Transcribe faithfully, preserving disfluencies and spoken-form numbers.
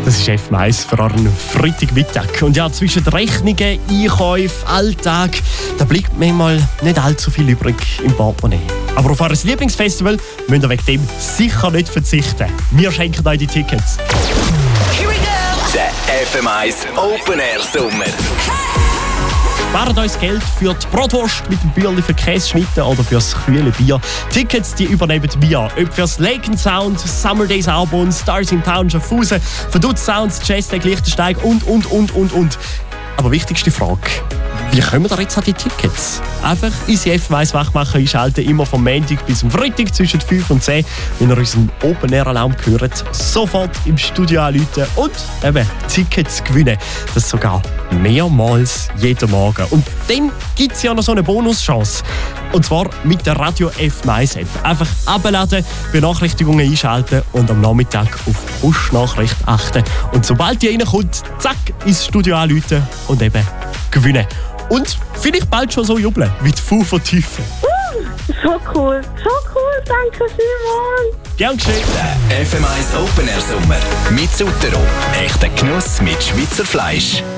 Das ist F M eins für einen Freitagmittag. Und ja, zwischen Rechnungen, Einkäufen, Alltag, da bleibt manchmal nicht allzu viel übrig im Portemonnaie. Aber auf euer Lieblingsfestival müsst ihr wegen dem sicher nicht verzichten. Wir schenken euch die Tickets. Here we go! Der F M eins Open Air Sommer. Spart uns Geld für die Bratwurst mit dem Bürli für Käseschnitten oder fürs kühle Bier. Tickets die übernehmen wir. Ob fürs Lake and Sound, Summer Days Arbon, Stars in Town, Schaffhausen, Verdutz Sounds, Jazztag Lichtensteig und, und, und, und, und. Aber wichtigste Frage: Wie kommen wir jetzt an die Tickets? Einfach unsere F M eins Wachmacher einschalten, immer vom Montag bis zum Freitag zwischen fünf und zehn. Wenn ihr unseren Open Air Alarm hört, sofort im Studio anrufen und eben Tickets gewinnen. Das sogar mehrmals jeden Morgen. Und dann gibt es ja noch so eine Bonuschance. Und zwar mit der Radio F M eins App. Einfach abladen, Benachrichtigungen einschalten und am Nachmittag auf die Push-Nachricht achten. Und sobald die reinkommt, zack, ins Studio anrufen und eben gewinnen. Und vielleicht bald schon so jubeln wie die Fu von Tiefen. Uh, so cool, so cool, danke Simon. Gern geschehen. Der F M eins Open Air Sommer mit Sutero. Echter Genuss mit Schweizer Fleisch.